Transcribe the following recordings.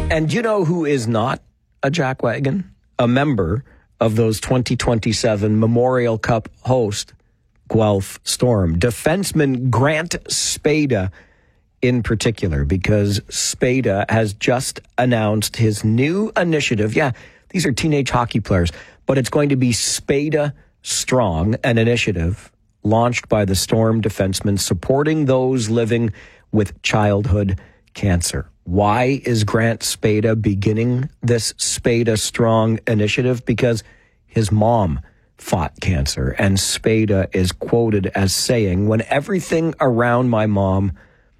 And you know who is not a jackwagon? A member of those 2027 Memorial Cup host, Guelph Storm. Defenseman Grant Spada in particular, because Spada has just announced his new initiative. Yeah, these are teenage hockey players, but it's going to be Spada Strong, an initiative launched by the Storm defensemen supporting those living with childhood cancer. Why is Grant Spada beginning this Spada Strong initiative? Because his mom fought cancer, and Spada is quoted as saying, "When everything around my mom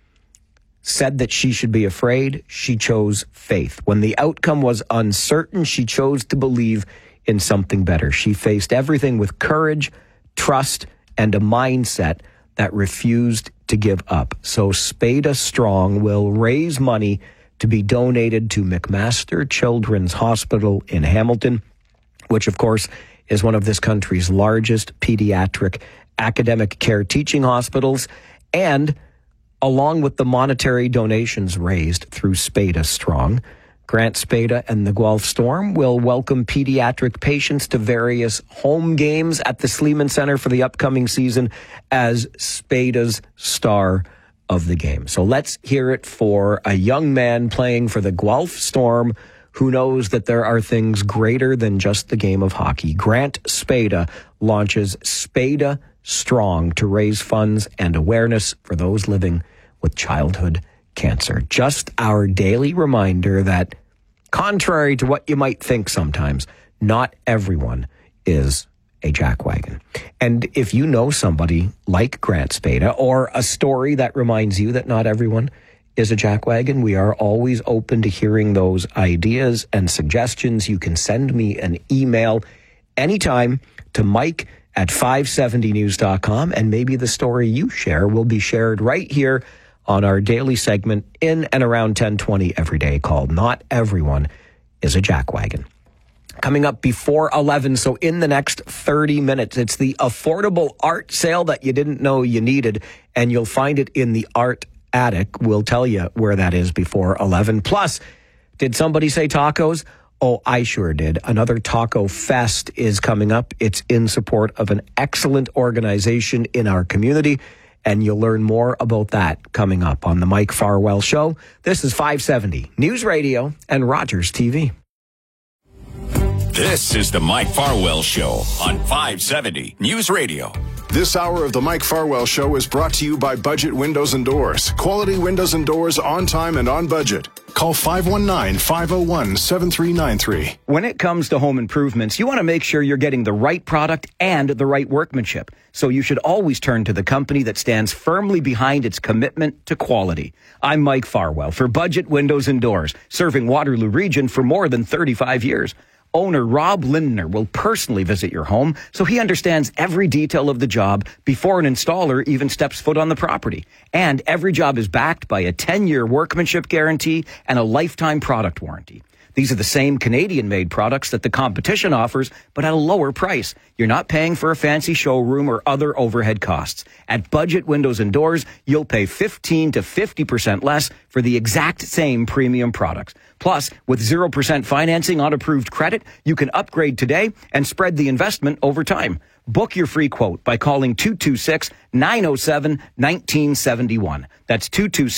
said that she should be afraid, she chose faith. When the outcome was uncertain, she chose to believe in something better. She faced everything with courage, trust, and a mindset that refused to give up." So Spada Strong will raise money to be donated to McMaster Children's Hospital in Hamilton, which of course is one of this country's largest pediatric academic care teaching hospitals. And along with the monetary donations raised through Spada Strong, Grant Spada and the Guelph Storm will welcome pediatric patients to various home games at the Sleeman Center for the upcoming season as Spada's star of the game. So let's hear it for a young man playing for the Guelph Storm who knows that there are things greater than just the game of hockey. Grant Spada launches Spada Strong to raise funds and awareness for those living with childhood cancer. Just our daily reminder that, contrary to what you might think sometimes, not everyone is a jackwagon. And if you know somebody like Grant Spada or a story that reminds you that not everyone is a jackwagon, we are always open to hearing those ideas and suggestions. You can send me an email anytime to mike@570news.com, and maybe the story you share will be shared right here on our daily segment in and around 10:20 every day called Not Everyone is a Jackwagon. Coming up before 11, so in the next 30 minutes, it's the affordable art sale that you didn't know you needed, and you'll find it in the Art Attic. We'll tell you where that is before 11. Plus, did somebody say tacos? Oh, I sure did. Another Taco Fest is coming up. It's in support of an excellent organization in our community, and you'll learn more about that coming up on the Mike Farwell Show. This is 570 News Radio and Rogers TV. This is the Mike Farwell Show on 570 News Radio. This hour of the Mike Farwell Show is brought to you by Budget Windows and Doors. Quality windows and doors on time and on budget. Call 519-501-7393. When it comes to home improvements, you want to make sure you're getting the right product and the right workmanship. So you should always turn to the company that stands firmly behind its commitment to quality. I'm Mike Farwell for Budget Windows and Doors, serving Waterloo Region for more than 35 years. Owner Rob Lindner will personally visit your home so he understands every detail of the job before an installer even steps foot on the property. And every job is backed by a 10-year workmanship guarantee and a lifetime product warranty. These are the same Canadian-made products that the competition offers, but at a lower price. You're not paying for a fancy showroom or other overhead costs. At Budget Windows and Doors, you'll pay 15 to 50% less for the exact same premium products. Plus, with 0% financing on approved credit, you can upgrade today and spread the investment over time. Book your free quote by calling 226-907-1971. That's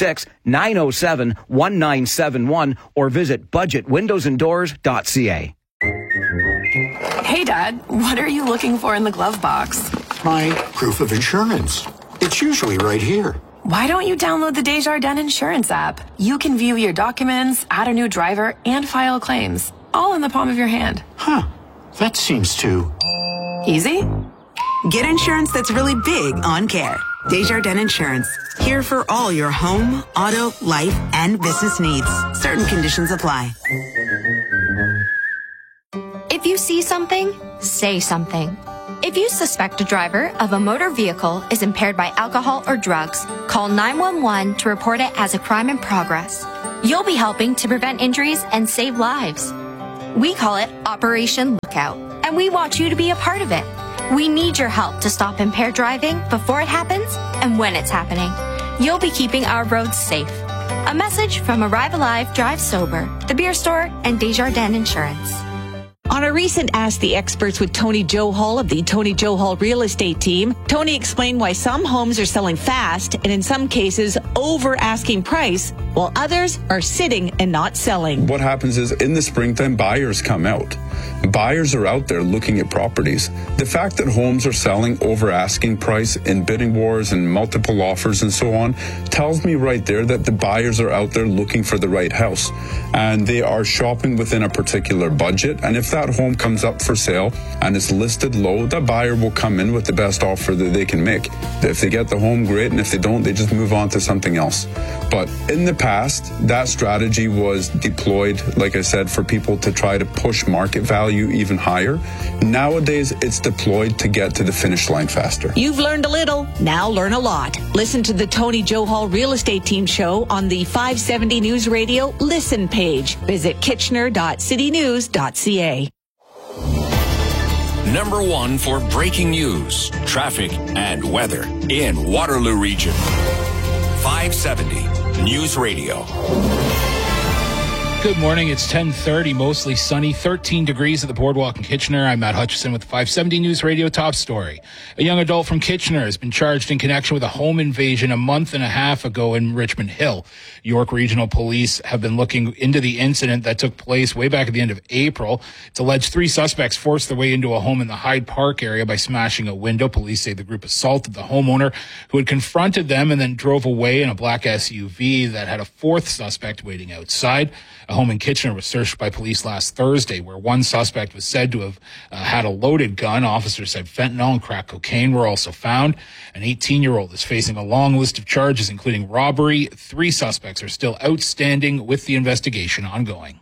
226-907-1971 or visit budgetwindowsanddoors.ca. Hey, Dad, what are you looking for in the glove box? My proof of insurance. It's usually right here. Why don't you download the Desjardins Insurance app? You can view your documents, add a new driver, and file claims, all in the palm of your hand. Huh. That seems too... easy? Get insurance that's really big on care. Desjardins Insurance. Here for all your home, auto, life, and business needs. Certain conditions apply. If you see something, say something. If you suspect a driver of a motor vehicle is impaired by alcohol or drugs, call 911 to report it as a crime in progress. You'll be helping to prevent injuries and save lives. We call it Operation Lookout, and we want you to be a part of it. We need your help to stop impaired driving before it happens and when it's happening. You'll be keeping our roads safe. A message from Arrive Alive, Drive Sober, the beer store, and Desjardins Insurance. On a recent Ask the Experts with Tony Johal of the Tony Johal Real Estate Team, Tony explained why some homes are selling fast and in some cases over asking price, while others are sitting and not selling. What happens is in the springtime, buyers come out. Buyers are out there looking at properties. The fact that homes are selling over asking price in bidding wars and multiple offers and so on tells me right there that the buyers are out there looking for the right house. And they are shopping within a particular budget. And if that home comes up for sale and it's listed low, the buyer will come in with the best offer that they can make. If they get the home, great. And if they don't, they just move on to something else. But in the past, that strategy was deployed, like I said, for people to try to push market value even higher. Nowadays, it's deployed to get to the finish line faster. You've learned a little, now learn a lot. Listen to the Tony Johal Real Estate Team show on the 570 News Radio Listen page. Visit kitchener.citynews.ca. Number one for breaking news, traffic, and weather in Waterloo Region. 570 News Radio. Good morning. It's 10:30, mostly sunny, 13 degrees at the Boardwalk in Kitchener. I'm Matt Hutchison with 570 News Radio top story. A young adult from Kitchener has been charged in connection with a home invasion a month and a half ago in Richmond Hill. York Regional Police have been looking into the incident that took place way back at the end of April. It's alleged 3 suspects forced their way into a home in the Hyde Park area by smashing a window. Police say the group assaulted the homeowner who had confronted them and then drove away in a black SUV that had a 4th suspect waiting outside. A home in Kitchener was searched by police last Thursday, where one suspect was said to have had a loaded gun. Officers said fentanyl and crack cocaine were also found. An 18-year-old is facing a long list of charges, including robbery. 3 suspects are still outstanding, with the investigation ongoing.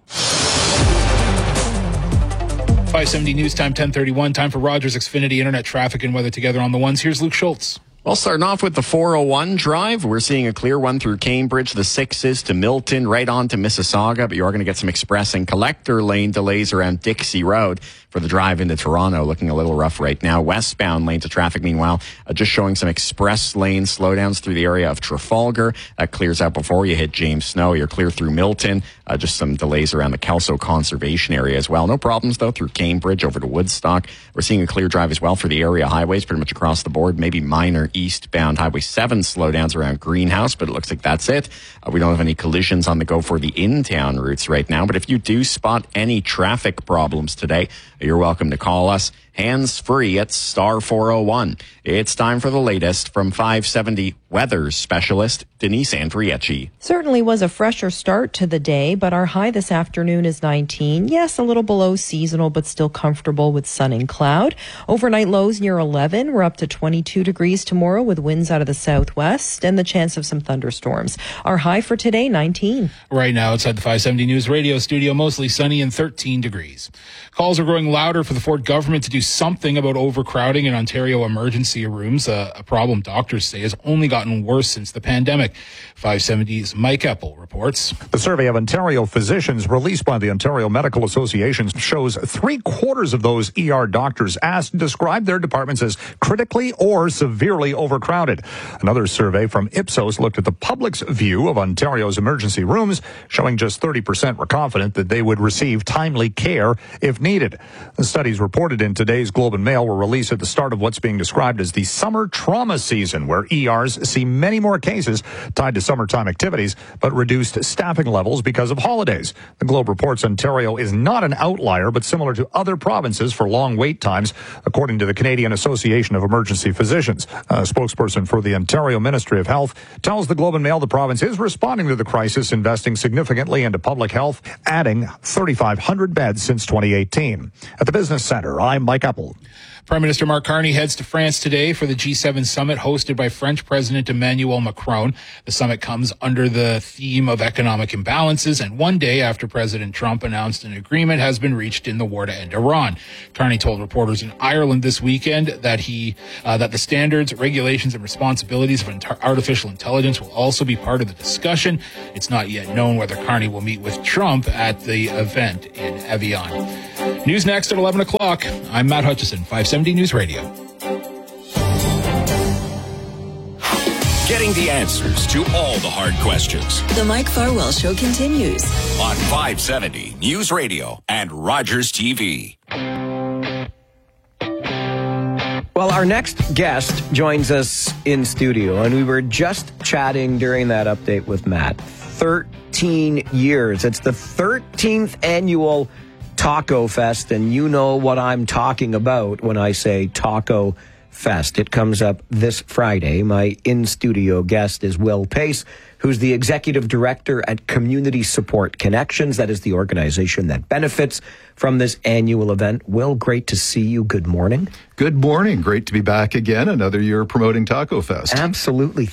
570 News Time, 10:31. Time for Rogers Xfinity Internet traffic and weather together on the ones. Here's Luke Schultz. Well, starting off with the 401 drive, we're seeing a clear one through Cambridge, the 6s to Milton, right on to Mississauga, but you are going to get some express and collector lane delays around Dixie Road for the drive into Toronto, looking a little rough right now. Westbound lanes of traffic, meanwhile, just showing some express lane slowdowns through the area of Trafalgar. That clears out before you hit James Snow. You're clear through Milton. Just some delays around the Kelso Conservation area as well. No problems, though, through Cambridge over to Woodstock. We're seeing a clear drive as well for the area highways, pretty much across the board. Maybe minor eastbound Highway 7 slowdowns around Greenhouse, but it looks like that's it. We don't have any collisions on the go for the in-town routes right now. But if you do spot any traffic problems today, you're welcome to call us hands-free at star 401. It's time for the latest from 570 weather specialist Denise Andriecci. Certainly was a fresher start to the day, but our high this afternoon is 19. Yes, a little below seasonal, but still comfortable with sun and cloud. Overnight lows near 11. We're up to 22 degrees tomorrow with winds out of the southwest and the chance of some thunderstorms. Our high for today, 19. Right now outside the 570 News Radio studio, mostly sunny and 13 degrees. Calls are growing louder for the Ford government to do something about overcrowding in Ontario emergency rooms, a problem doctors say has only gotten worse since the pandemic. 570's Mike Eppel reports. The survey of Ontario physicians released by the Ontario Medical Association shows 3/4 of those ER doctors asked describe their departments as critically or severely overcrowded. Another survey from Ipsos looked at the public's view of Ontario's emergency rooms, showing just 30% were confident that they would receive timely care if needed. The studies reported in today's Globe and Mail were released at the start of what's being described as the summer trauma season, where ERs see many more cases tied to summertime activities, but reduced staffing levels because of holidays. The Globe reports Ontario is not an outlier, but similar to other provinces for long wait times, according to the Canadian Association of Emergency Physicians. A spokesperson for the Ontario Ministry of Health tells the Globe and Mail the province is responding to the crisis, investing significantly into public health, adding 3,500 beds since 2018. At the Business Centre, I'm Mike Eppel. Prime Minister Mark Carney heads to France today for the G7 summit hosted by French President Emmanuel Macron. The summit comes under the theme of economic imbalances and one day after President Trump announced an agreement has been reached in the war to end Iran. Carney told reporters in Ireland this weekend that that the standards, regulations, and responsibilities of artificial intelligence will also be part of the discussion. It's not yet known whether Carney will meet with Trump at the event in Evian. News next at 11 o'clock. I'm Matt Hutchison, 570 News Radio. getting the answers to all the hard questions. The Mike Farwell Show continues on 570 News Radio and Rogers TV. Well, our next guest joins us in studio, and we were just chatting during that update with Matt. 13 years. It's the 13th annual Taco Fest, and you know what I'm talking about when I say Taco Fest. It comes up this Friday. My in-studio guest is Will Pace, who's the executive director at Community Support Connections. That is the organization that benefits from this annual event. Will, great to see you. Good morning. Good morning. Great to be back again. Another year promoting Taco Fest. Absolutely.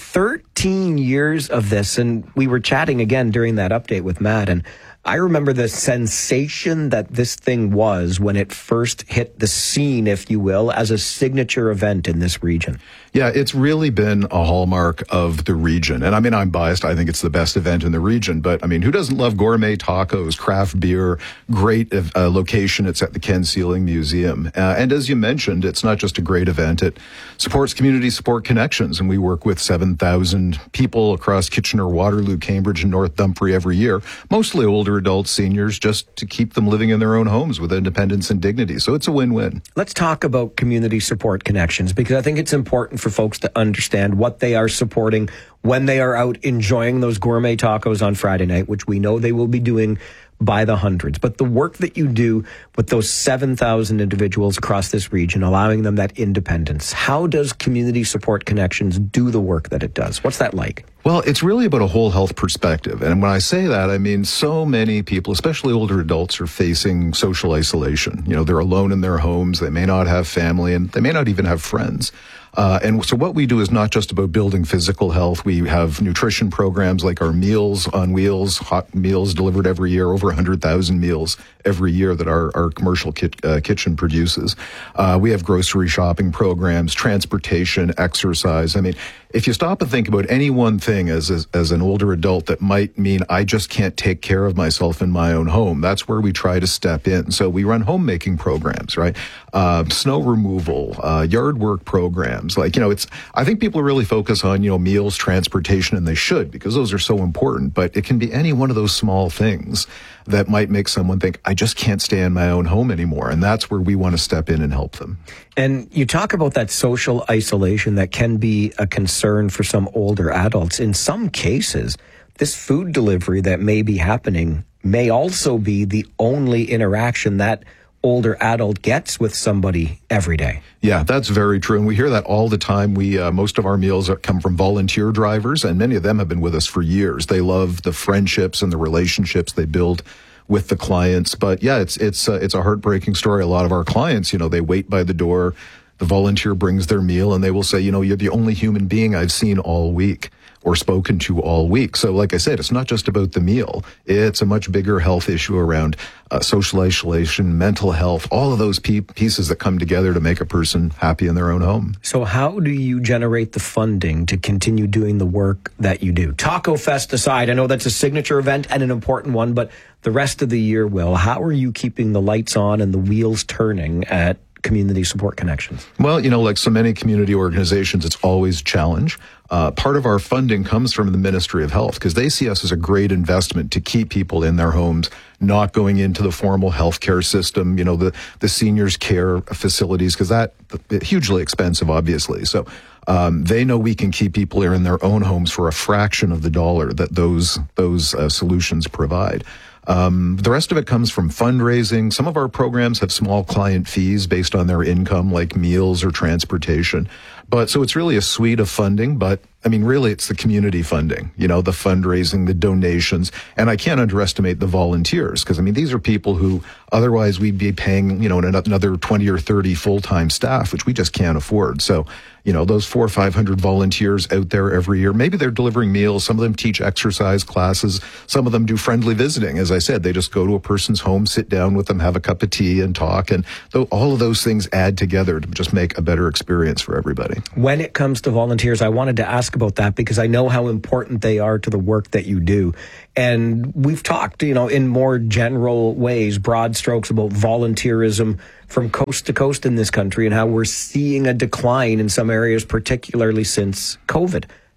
13 years of this. And we were chatting again during that update with Matt, and I remember the sensation that this thing was when it first hit the scene, if you will, as a signature event in this region. Yeah, it's really been a hallmark of the region. And I mean, I'm biased. I think it's the best event in the region. But I mean, who doesn't love gourmet tacos, craft beer, great location. It's at the Ken Sealing Museum. And as you mentioned, it's not just a great event. It supports Community Support Connections. And we work with 7,000 people across Kitchener, Waterloo, Cambridge, and North Dumfries every year, mostly older adults, seniors, just to keep them living in their own homes with independence and dignity. So it's a win-win. Let's talk about Community Support Connections, because I think it's important for folks to understand what they are supporting when they are out enjoying those gourmet tacos on Friday night, which we know they will be doing by the hundreds. But the work that you do with those 7,000 individuals across this region, allowing them that independence, how does Community Support Connections do the work that it does? What's that like? Well, it's really about a whole health perspective. And when I say that, I mean so many people, especially older adults, are facing social isolation. You know, they're alone in their homes. They may not have family, and they may not even have friends. And so what we do is not just about building physical health. We have nutrition programs like our Meals on Wheels, hot meals delivered every year, over 100,000 meals every year that our commercial kitchen produces. We have grocery shopping programs, transportation, exercise. I mean, if you stop and think about any one thing as an older adult that might mean I just can't take care of myself in my own home, that's where we try to step in. So we run homemaking programs, right? Snow removal, yard work programs. Like, you know, I think people really focus on, you know, meals, transportation, and they should, because those are so important. But it can be any one of those small things that might make someone think, I just can't stay in my own home anymore. And that's where we want to step in and help them. And you talk about that social isolation that can be a concern for some older adults. In some cases, this food delivery that may be happening may also be the only interaction that older adult gets with somebody every day. Yeah, that's very true. And we hear that all the time. Most of our meals come from volunteer drivers, and many of them have been with us for years. They love the friendships and the relationships they build with the clients. But yeah, it's a heartbreaking story. A lot of our clients, you know, they wait by the door. The volunteer brings their meal and they will say, you know, you're the only human being I've seen all week or spoken to all week. So like I said, it's not just about the meal. It's a much bigger health issue around social isolation, mental health, all of those pieces that come together to make a person happy in their own home. So how do you generate the funding to continue doing the work that you do? Taco Fest aside, I know that's a signature event and an important one, but the rest of the year, Will, how are you keeping the lights on and the wheels turning at Community Support Connections? Well, you know, like so many community organizations, it's always a challenge. Part of our funding comes from the Ministry of Health, because they see us as a great investment to keep people in their homes, not going into the formal healthcare system, you know, the seniors care facilities, because that's hugely expensive, obviously. So they know we can keep people in their own homes for a fraction of the dollar that those solutions provide. The rest of it comes from fundraising. Some of our programs have small client fees based on their income, like meals or transportation. But so it's really a suite of funding, but I mean, really, it's the community funding, you know, the fundraising, the donations. And I can't underestimate the volunteers, because I mean, these are people who otherwise we'd be paying, you know, another 20 or 30 full-time staff, which we just can't afford. So, you know, those 400 or 500 volunteers out there every year, maybe they're delivering meals. Some of them teach exercise classes. Some of them do friendly visiting. As I said, they just go to a person's home, sit down with them, have a cup of tea and talk. And all of those things add together to just make a better experience for everybody. When it comes to volunteers, I wanted to ask about that, because I know how important they are to the work that you do. And we've talked, you know, in more general ways, broad strokes, about volunteerism from coast to coast in this country and how we're seeing a decline in some areas, particularly since COVID.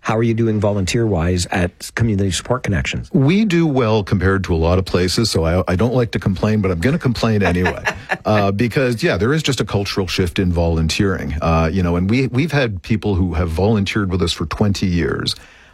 How are you doing volunteer-wise at Community Support Connections? We do well compared to a lot of places, so I don't like to complain, but I'm going to complain anyway. Because, there is just a cultural shift in volunteering. And we've had people who have volunteered with us for 20 years,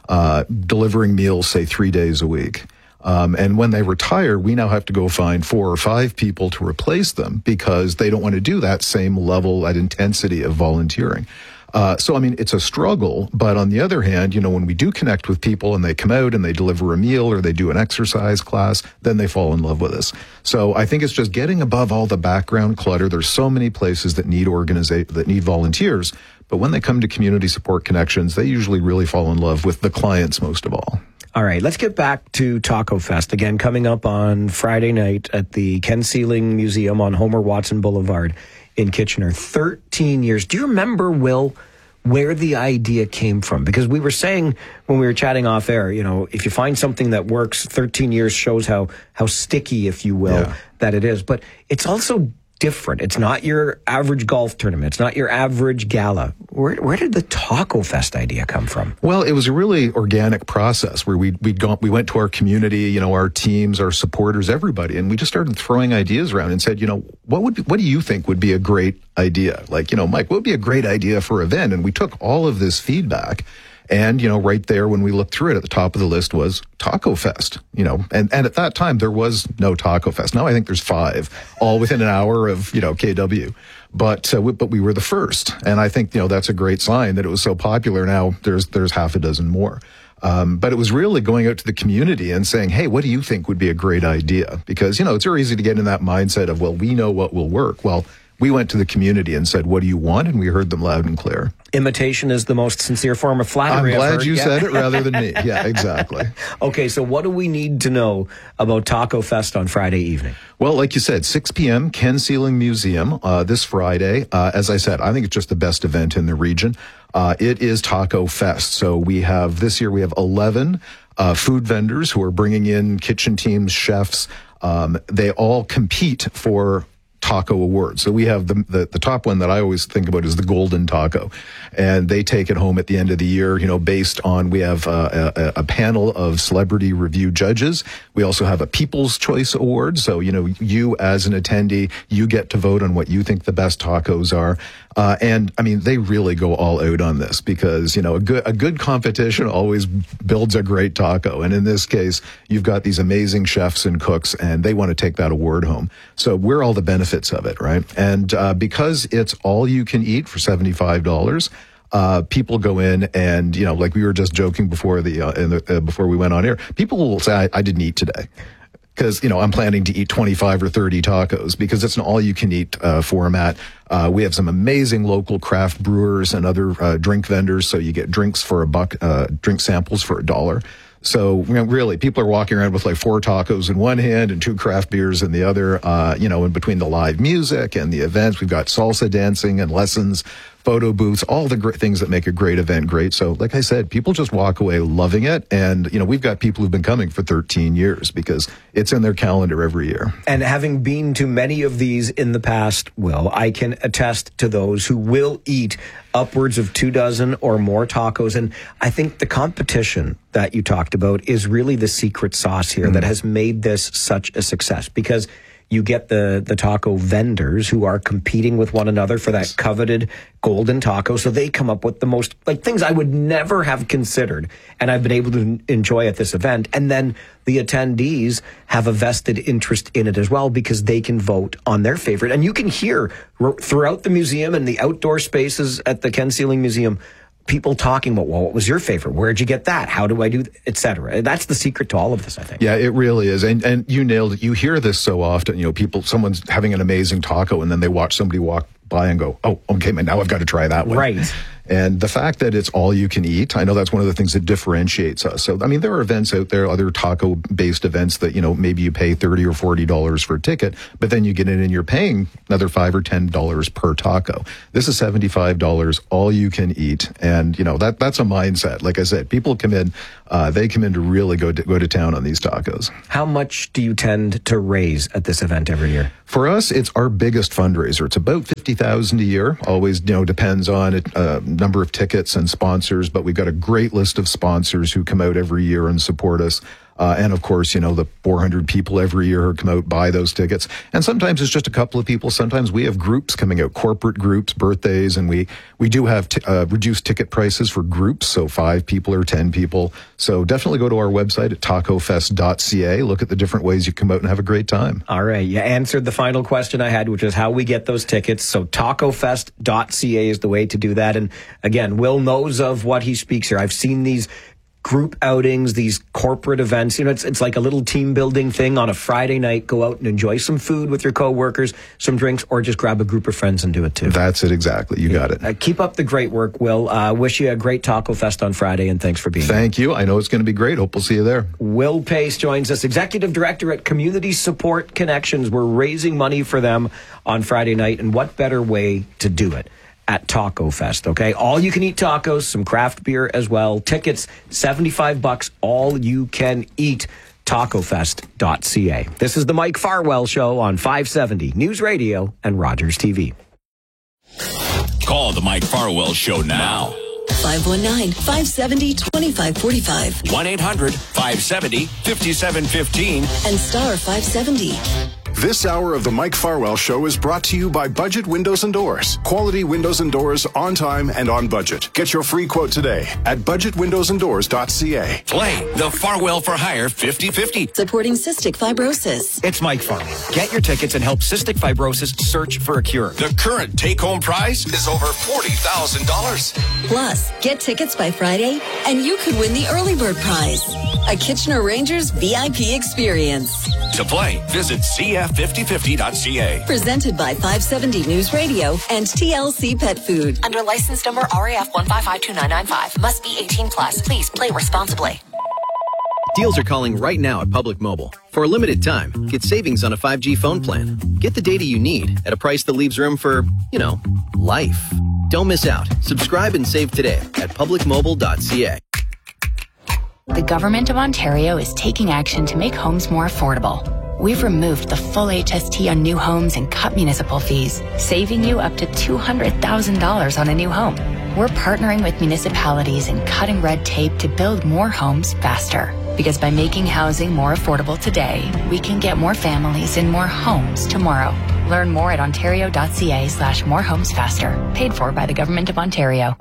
delivering meals, say, 3 days a week. And when they retire, we now have to go find 4 or 5 people to replace them because they don't want to do that same level, that intensity of volunteering. It's a struggle, but on the other hand, when we do connect with people and they come out and they deliver a meal or they do an exercise class, then they fall in love with us. So I think it's just getting above all the background clutter. There's so many places that need volunteers, but when they come to Community Support Connections, they usually really fall in love with the clients most of all. All right, let's get back to Taco Fest. Again, coming up on Friday night at the Ken Sealing Museum on Homer Watson Boulevard in Kitchener. 13 years. Do you remember, Will, where the idea came from? Because we were saying when we were chatting off air, if you find something that works, 13 years shows how sticky, if you will, that it is. But it's also different. It's not your average golf tournament. It's not your average gala. Where did the Taco Fest idea come from? Well, it was a really organic process where we went to our community, our teams, our supporters, everybody, and we just started throwing ideas around and said, what do you think would be a great idea? Like, Mike, what would be a great idea for an event? And we took all of this feedback. And, right there when we looked through it, at the top of the list was Taco Fest, and at that time there was no Taco Fest. Now I think there's 5, all within an hour of, KW. But we were the first. And I think, that's a great sign that it was so popular. Now there's half a dozen more. But it was really going out to the community and saying, hey, what do you think would be a great idea? Because, it's very easy to get in that mindset of, well, we know what will work. Well, we went to the community and said, what do you want? And we heard them loud and clear. Imitation is the most sincere form of flattery. I'm glad you said it rather than me. Yeah, exactly. Okay, so what do we need to know about Taco Fest on Friday evening? Well, like you said, 6 p.m., Ken Sealing Museum, this Friday. As I said, I think it's just the best event in the region. It is Taco Fest. So this year we have 11 food vendors who are bringing in kitchen teams, chefs. They all compete for taco awards. So we have the top one that I always think about is the Golden Taco, and they take it home at the end of the year, based on, we have a panel of celebrity review judges. We also have a People's Choice Award. So, you as an attendee, you get to vote on what you think the best tacos are. They really go all out on this because, a good competition always builds a great taco. And in this case, you've got these amazing chefs and cooks, and they want to take that award home. So we're all the benefits of it, right? And because it's all you can eat for $75, people go in and, like we were just joking before before we went on air, people will say, I didn't eat today. Because, I'm planning to eat 25 or 30 tacos because it's an all-you-can-eat format. We have some amazing local craft brewers and other drink vendors, so you get drinks for $1, drink samples for $1. So, really, people are walking around with like 4 tacos in one hand and 2 craft beers in the other, in between the live music and the events. We've got salsa dancing and lessons, photo booths, all the great things that make a great event great. So, like I said, people just walk away loving it. And, we've got people who've been coming for 13 years because it's in their calendar every year. And having been to many of these in the past, Will, I can attest to those who will eat upwards of 24 or more tacos. And I think the competition that you talked about is really the secret sauce here that has made this such a success, because you get the taco vendors who are competing with one another for that coveted golden taco. So they come up with the most, things I would never have considered, and I've been able to enjoy at this event. And then the attendees have a vested interest in it as well, because they can vote on their favorite. And you can hear throughout the museum and the outdoor spaces at the Ken Sealing Museum, people talking about, well, what was your favorite? Where'd you get that? How do I do, et cetera? That's the secret to all of this, I think. Yeah, it really is. And you nailed it. You hear this so often, someone's having an amazing taco and then they watch somebody walk by and go, oh, okay, man, now I've got to try that one. Right. And the fact that it's all you can eat, I know that's one of the things that differentiates us. So, there are events out there, other taco-based events that, maybe you pay $30 or $40 for a ticket, but then you get in and you're paying another $5 or $10 per taco. This is $75, all you can eat. And, that's a mindset. Like I said, people come in, they come in to really go to town on these tacos. How much do you tend to raise at this event every year? For us, it's our biggest fundraiser. It's about $50,000 a year. Always, depends on it. number of tickets and sponsors, but we've got a great list of sponsors who come out every year and support us. And of course, the 400 people every year who come out, buy those tickets. And sometimes it's just a couple of people. Sometimes we have groups coming out, corporate groups, birthdays, and we do have reduced ticket prices for groups, so 5 people or 10 people. So definitely go to our website at tacofest.ca. Look at the different ways you come out and have a great time. All right. You answered the final question I had, which is how we get those tickets. So tacofest.ca is the way to do that. And again, Will knows of what he speaks here. I've seen these group outings, these corporate events. It's like a little team building thing on a Friday night. Go out and enjoy some food with your coworkers, some drinks, or just grab a group of friends and do it too. That's it, exactly. You got it. Keep up the great work, Will. Wish you a great Taco Fest on Friday, and thanks for being here. Thank you. I know it's going to be great. Hope we'll see you there. Will Pace joins us, Executive Director at Community Support Connections. We're raising money for them on Friday night, and what better way to do it at Taco Fest, okay? All you can eat tacos, some craft beer as well. Tickets, $75, all you can eat. Tacofest.ca. This is the Mike Farwell Show on 570 News Radio and Rogers TV. Call the Mike Farwell Show now. 519-570-2545. 1-800-570-5715. And star 570. This hour of the Mike Farwell Show is brought to you by Budget Windows and Doors. Quality windows and doors on time and on budget. Get your free quote today at budgetwindowsanddoors.ca. Play the Farwell for Hire 50-50. Supporting cystic fibrosis. It's Mike Farwell. Get your tickets and help cystic fibrosis search for a cure. The current take-home prize is over $40,000. Plus, get tickets by Friday and you could win the early bird prize. A Kitchener Rangers VIP experience. To play, visit CF5050.ca. Presented by 570 News Radio and TLC Pet Food. Under license number RAF 1552995. Must be 18 plus. Please play responsibly. Deals are calling right now at Public Mobile. For a limited time, get savings on a 5G phone plan. Get the data you need at a price that leaves room for, life. Don't miss out. Subscribe and save today at publicmobile.ca. The Government of Ontario is taking action to make homes more affordable. We've removed the full HST on new homes and cut municipal fees, saving you up to $200,000 on a new home. We're partnering with municipalities and cutting red tape to build more homes faster. Because by making housing more affordable today, we can get more families in more homes tomorrow. Learn more at ontario.ca/morehomesfaster. Paid for by the Government of Ontario.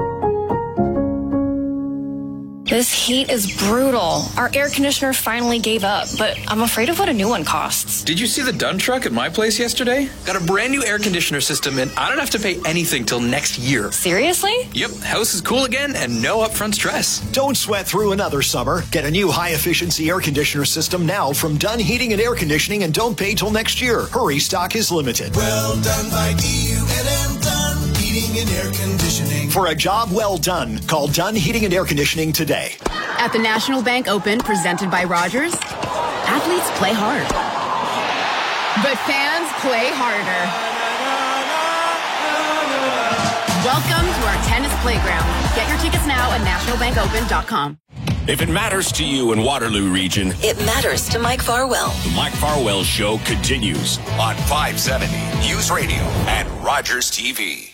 This heat is brutal. Our air conditioner finally gave up, but I'm afraid of what a new one costs. Did you see the Dunn truck at my place yesterday? Got a brand new air conditioner system, and I don't have to pay anything till next year. Seriously? Yep, house is cool again and no upfront stress. Don't sweat through another summer. Get a new high-efficiency air conditioner system now from Dunn Heating and Air Conditioning and don't pay till next year. Hurry, stock is limited. Well done by DUNN Dunn Heating and Air Conditioning. For a job well done, call Dunn Heating and Air Conditioning today. At the National Bank Open, presented by Rogers, athletes play hard, but fans play harder. Welcome to our tennis playground. Get your tickets now at nationalbankopen.com. If it matters to you in Waterloo Region, it matters to Mike Farwell. The Mike Farwell Show continues on 570 News Radio and Rogers TV.